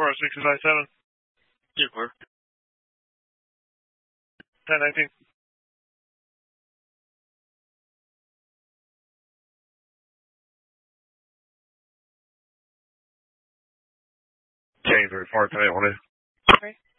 406-57. You're clear. 1019. James, report today, what is? Okay.